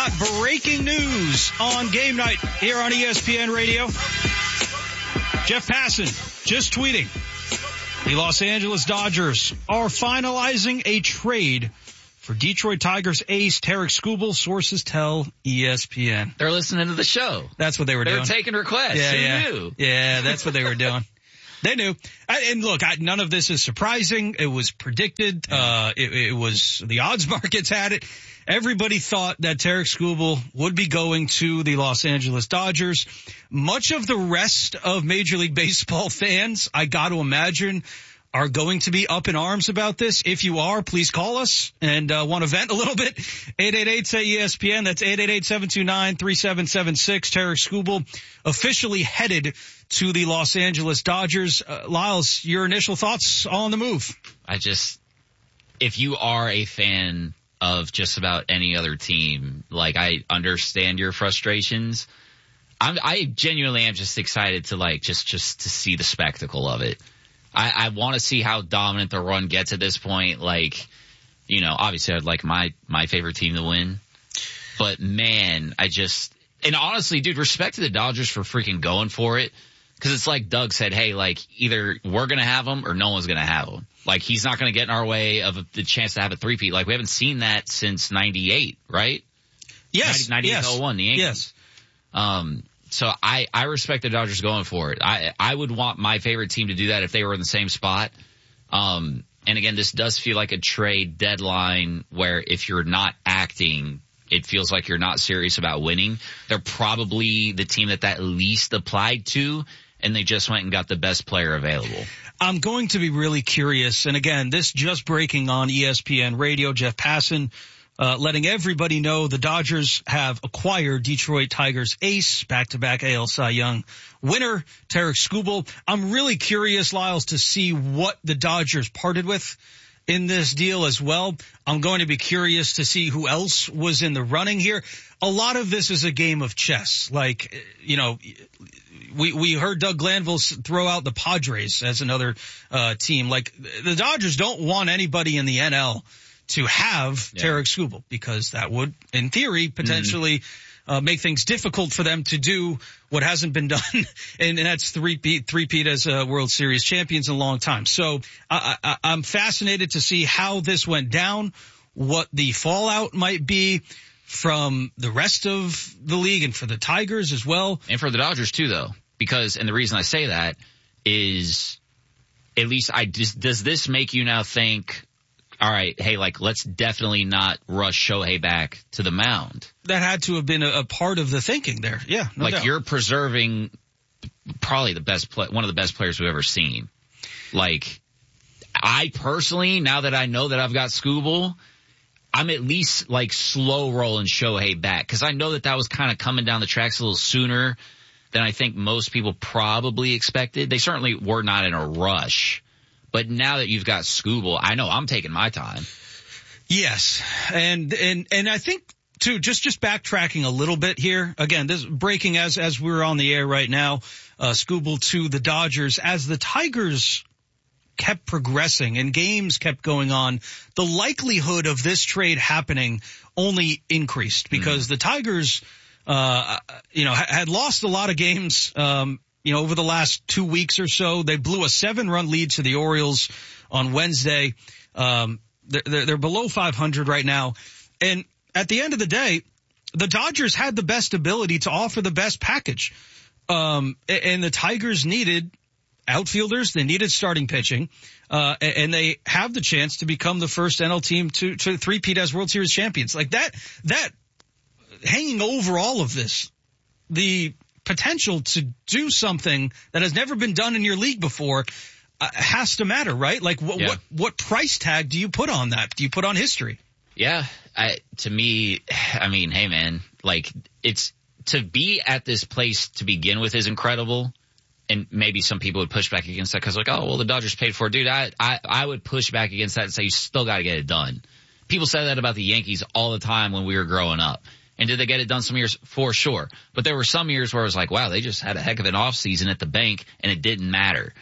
got breaking news on game night here on ESPN Radio. Jeff Passan just tweeting. The Los Angeles Dodgers are finalizing a trade for Detroit Tigers ace Tarik Skubal, sources tell ESPN. They're listening to the show. That's what they were doing. They were taking requests. Who knew? Yeah, that's what they were doing. They knew. And look, none of this is surprising. It was predicted. It was the odds markets had it. Everybody thought that Tarik Skubal would be going to the Los Angeles Dodgers. Much of the rest of Major League Baseball fans, I got to imagine, are going to be up in arms about this. If you are, please call us and want to vent a little bit. 888-SAY-ESPN. That's 888-729-3776. Tarik Skubal officially headed to the Los Angeles Dodgers. Lyles, your initial thoughts on the move? If you are a fan of just about any other team, like, I understand your frustrations. I genuinely am just excited to just to see the spectacle of it. I want to see how dominant the run gets at this point. Obviously I'd like my favorite team to win, but man, and honestly, dude, respect to the Dodgers for freaking going for it. Cause it's like Doug said, hey, either we're going to have him or no one's going to have him. He's not going to get in our way of the chance to have a three-peat. We haven't seen that since 98, right? Yes. 98-01, the Yankees. Yes. So I respect the Dodgers going for it. I would want my favorite team to do that if they were in the same spot. And again, this does feel like a trade deadline where if you're not acting, it feels like you're not serious about winning. They're probably the team that least applied to, and they just went and got the best player available. I'm going to be really curious. And again, this just breaking on ESPN Radio. Jeff Passan letting everybody know the Dodgers have acquired Detroit Tigers ace, back-to-back AL Cy Young winner, Tarik Skubal. I'm really curious, Lyles, to see what the Dodgers parted with in this deal as well. I'm going to be curious to see who else was in the running here. A lot of this is a game of chess. We heard Doug Glanville throw out the Padres as another team. The Dodgers don't want anybody in the NL to have Tarik Skubal, because that would, in theory, potentially make things difficult for them to do what hasn't been done, and that's three-peat as World Series champions in a long time. So I'm fascinated to see how this went down, what the fallout might be from the rest of the league and for the Tigers as well. And for the Dodgers too, though, because, and the reason I say that is, at least does this make you now think, all right, hey, let's definitely not rush Shohei back to the mound? That had to have been a part of the thinking there. Yeah, no doubt. You're preserving probably one of the best players we've ever seen. I personally, now that I know that I've got Skubal, I'm at least slow rolling Shohei back, because I know that was kind of coming down the tracks a little sooner than I think most people probably expected. They certainly were not in a rush. But now that you've got Skubal, I know I'm taking my time. Yes. And I think too, just backtracking a little bit here. Again, this breaking as we're on the air right now, Skubal to the Dodgers. As the Tigers kept progressing and games kept going on, the likelihood of this trade happening only increased, because the Tigers, had lost a lot of games, over the last 2 weeks or so. They blew a 7-run lead to the Orioles on Wednesday. They're below 500 right now. And at the end of the day, the Dodgers had the best ability to offer the best package. And the Tigers needed outfielders. They needed starting pitching. And they have the chance to become the first NL team to three-peat as World Series champions. That hanging over all of this, the potential to do something that has never been done in your league before has to matter, right? What price tag do you put on that? Do you put on history? Yeah. To me, hey man, it's to be at this place to begin with is incredible. And maybe some people would push back against that because the Dodgers paid for it. Dude, I would push back against that and say you still got to get it done. People said that about the Yankees all the time when we were growing up. And did they get it done some years? For sure. But there were some years where it was wow, they just had a heck of an offseason at the bank, and it didn't matter.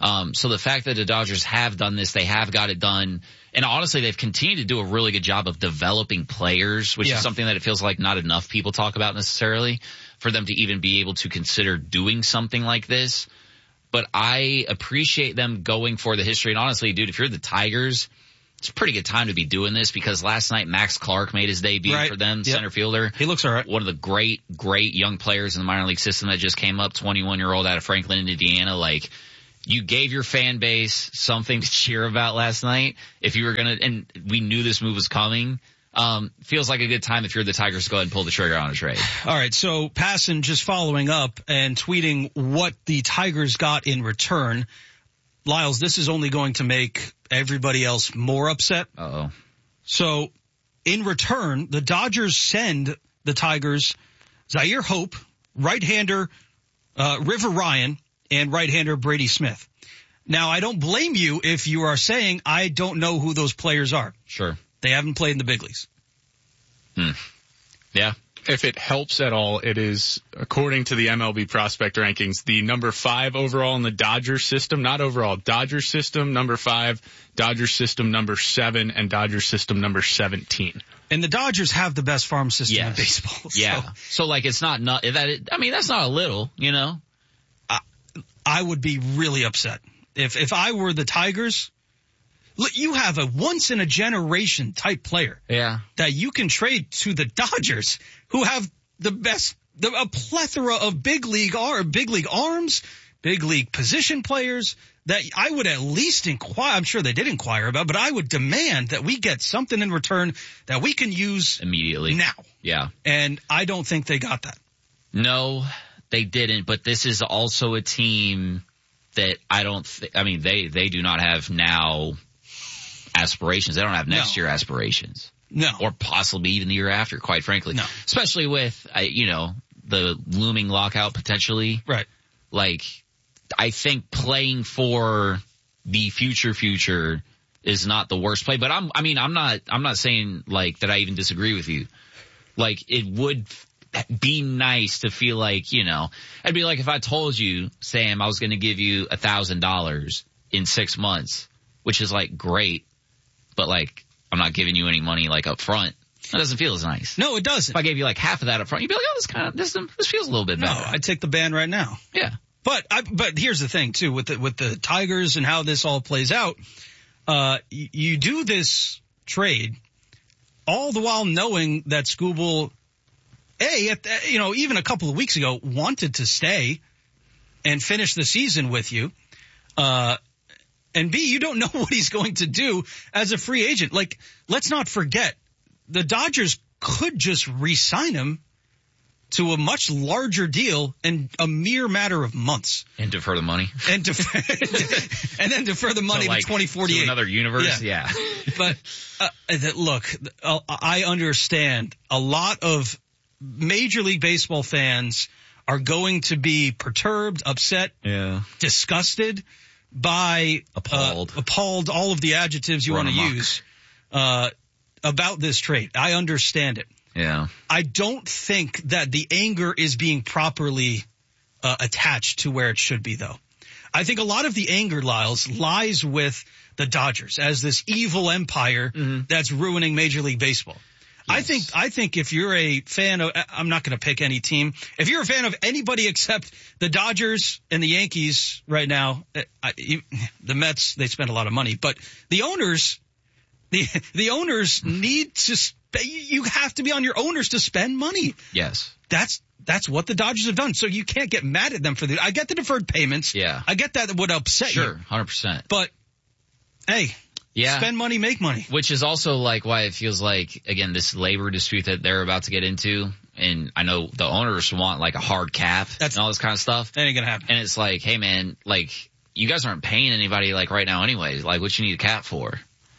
So the fact that the Dodgers have done this, they have got it done. And honestly, they've continued to do a really good job of developing players, which is something that it feels like not enough people talk about necessarily, for them to even be able to consider doing something like this. But I appreciate them going for the history. And honestly, dude, if you're the Tigers, it's a pretty good time to be doing this, because last night Max Clark made his debut for them, center fielder. He looks all right. One of the great young players in the minor league system that just came up, 21-year-old out of Franklin, Indiana. Like, you gave your fan base something to cheer about last night. If you were and we knew this move was coming. Feels like a good time if you're the Tigers to go ahead and pull the trigger on a trade. All right, so Passan just following up and tweeting what the Tigers got in return. Lyles, this is only going to make everybody else more upset. Uh-oh. So, in return, the Dodgers send the Tigers Zaire Hope, right-hander River Ryan, and right-hander Brady Smith. Now, I don't blame you if you are saying, I don't know who those players are. Sure. They haven't played in the big leagues. Yeah. If it helps at all, it is, according to the MLB prospect rankings, the number 5 overall in the Dodgers system, not overall, Dodgers system, number 5, Dodgers system, number 7, and Dodgers system, number 17. And the Dodgers have the best farm system in baseball. Yeah. So like, it's not that, I mean, that's not a little, you know? I would be really upset. If I were the Tigers, look, you have a once-in-a-generation type player that you can trade to the Dodgers, who have a plethora of big league arms, big league position players that I would at least inquire. I'm sure they did inquire about, but I would demand that we get something in return that we can use immediately now. Yeah. And I don't think they got that. No, they didn't, but this is also a team that they do not have now aspirations. They don't have next year aspirations. No. Or possibly even the year after, quite frankly. No. Especially with, the looming lockout potentially. Right. Like, I think playing for the future is not the worst play, but I'm not saying like that I even disagree with you. Like, it would be nice to feel like, I'd be like if I told you, Sam, I was going to give you $1,000 in 6 months, which is like great, but like I'm not giving you any money like up front. That doesn't feel as nice. No, it doesn't. If I gave you like half of that up front, you'd be like, this feels a little bit better. No, I'd take the band right now. Yeah. But here's the thing too, with the Tigers and how this all plays out. You do this trade all the while knowing that Skubal, even a couple of weeks ago, wanted to stay and finish the season with you. And B, you don't know what he's going to do as a free agent. Like, let's not forget, the Dodgers could just re-sign him to a much larger deal in a mere matter of months. And defer the money. And then defer the money to 2048. To another universe? Yeah. But, look, I understand a lot of Major League Baseball fans are going to be perturbed, upset, disgusted by appalled, all of the adjectives you want to use about this trade. I understand it. Yeah. I don't think that the anger is being properly attached to where it should be, though. I think a lot of the anger, Lyles, lies with the Dodgers as this evil empire that's ruining Major League Baseball. Yes. I think if you're a fan of, I'm not going to pick any team. If you're a fan of anybody except the Dodgers and the Yankees right now, the Mets, they spend a lot of money, but the owners, the owners need to, you have to be on your owners to spend money. Yes. That's what the Dodgers have done. So you can't get mad at them for that. I get the deferred payments. Yeah. I get that would upset you. Sure, 100%. But, hey. Yeah. Spend money, make money. Which is also like why it feels like, again, this labor dispute that they're about to get into. And I know the owners want like a hard cap and all this kind of stuff. That ain't gonna happen. And it's like, hey man, like you guys aren't paying anybody like right now anyways. Like what you need a cap for?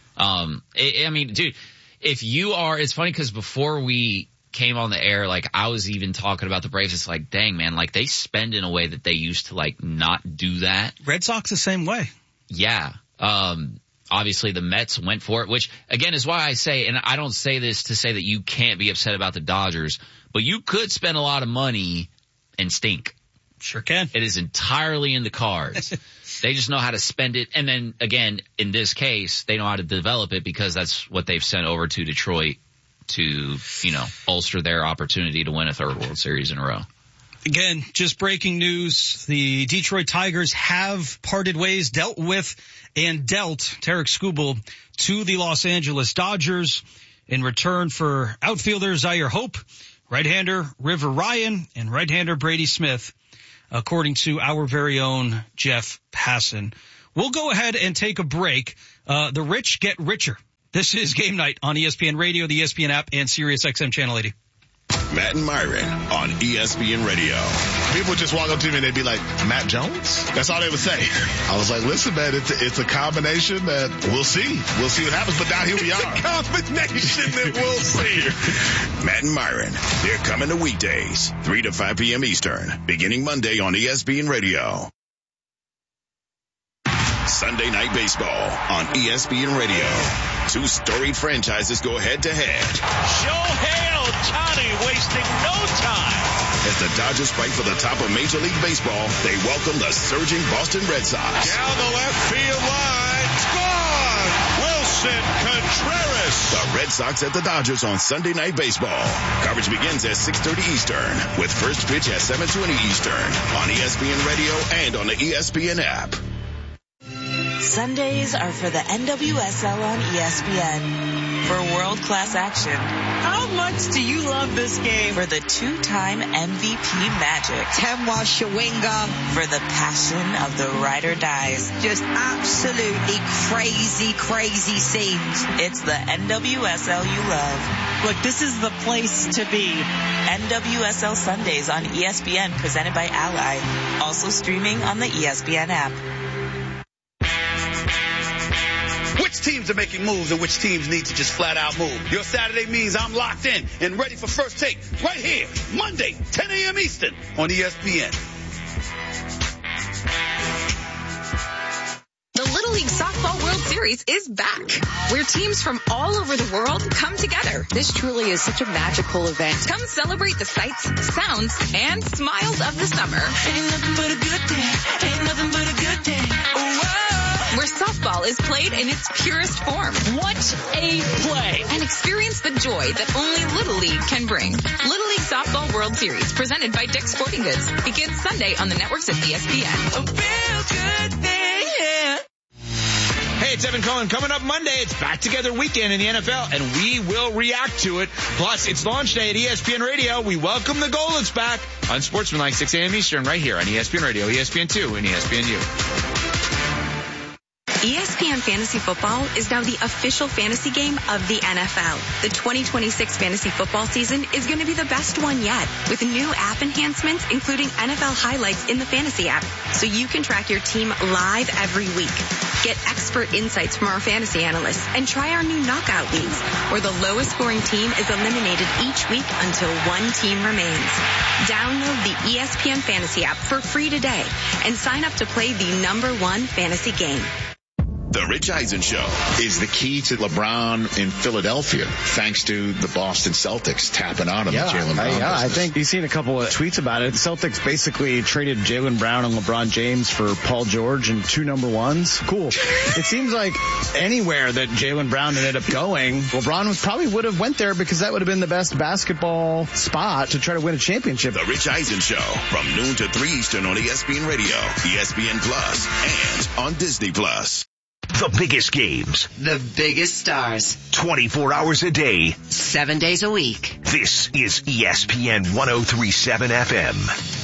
I mean, dude, if you are, it's funny because before we came on the air, like I was even talking about the Braves. It's like, dang man, like they spend in a way that they used to like not do that. Red Sox the same way. Yeah. Obviously the Mets went for it, which again is why I say, and I don't say this to say that you can't be upset about the Dodgers, but you could spend a lot of money and stink. Sure can. It is entirely in the cards. They just know how to spend it. And then, again, in this case, they know how to develop it because that's what they've sent over to Detroit to, bolster their opportunity to win a third World Series in a row. Again, just breaking news. The Detroit Tigers have parted ways, dealt Tarik Skubal to the Los Angeles Dodgers in return for outfielder Zaire Hope, right-hander River Ryan, and right-hander Brady Smith, according to our very own Jeff Passan. We'll go ahead and take a break. The rich get richer. This is Game Night on ESPN Radio, the ESPN app, and SiriusXM Channel 80. Matt and Myron on ESPN Radio. People would just walk up to me and they'd be like, Matt Jones? That's all they would say. I was like, listen, man, it's a combination that we'll see. We'll see what happens, but now here we are. It's a combination that we'll see. Matt and Myron, they're coming to weekdays, 3 to 5 p.m. Eastern, beginning Monday on ESPN Radio. Sunday Night Baseball on ESPN Radio. Two storied franchises go head-to-head. Shohei Ohtani wasting no time. As the Dodgers fight for the top of Major League Baseball, they welcome the surging Boston Red Sox. Down the left field line. Gone! Wilson Contreras. The Red Sox at the Dodgers on Sunday Night Baseball. Coverage begins at 6:30 Eastern, with first pitch at 7:20 Eastern on ESPN Radio and on the ESPN app. Sundays are for the NWSL on ESPN. For world-class action. How much do you love this game? For the two-time MVP Magic. Temwa Shawinga. For the passion of the ride or dies. Just absolutely crazy, crazy scenes. It's the NWSL you love. Look, this is the place to be. NWSL Sundays on ESPN, presented by Ally. Also streaming on the ESPN app. Which teams are making moves and which teams need to just flat out move? Your Saturday means I'm locked in and ready for First Take right here, Monday, 10 a.m. Eastern on ESPN. The Little League Softball World Series is back, where teams from all over the world come together. This truly is such a magical event. Come celebrate the sights, sounds, and smiles of the summer. Ain't nothing but a good day. Ain't nothing but a good day. Where softball is played in its purest form. What a play! And experience the joy that only Little League can bring. Little League Softball World Series, presented by Dick's Sporting Goods, begins Sunday on the networks of ESPN. A real good day, yeah. Hey, it's Evan Cohen. Coming up Monday, it's Back Together Weekend in the NFL, and we will react to it. Plus, it's launch day at ESPN Radio. We welcome the Goldens back on Sportsmanlike, 6 a.m. Eastern, right here on ESPN Radio, ESPN2, and ESPNU. ESPN Fantasy Football is now the official fantasy game of the NFL. The 2026 fantasy football season is going to be the best one yet, with new app enhancements, including NFL highlights in the fantasy app, so you can track your team live every week. Get expert insights from our fantasy analysts and try our new knockout leagues, where the lowest scoring team is eliminated each week until one team remains. Download the ESPN Fantasy app for free today and sign up to play the #1 fantasy game. The Rich Eisen Show is the key to LeBron in Philadelphia, thanks to the Boston Celtics tapping on him. Jaylen Brown. I think you've seen a couple of tweets about it. The Celtics basically traded Jaylen Brown and LeBron James for Paul George and 2 number 1s. Cool. It seems like anywhere that Jaylen Brown ended up going, LeBron probably would have went there because that would have been the best basketball spot to try to win a championship. The Rich Eisen Show from noon to 3 Eastern on ESPN Radio, ESPN Plus, and on Disney Plus. The biggest games. The biggest stars. 24 hours a day. 7 days a week. This is ESPN 103.7 FM.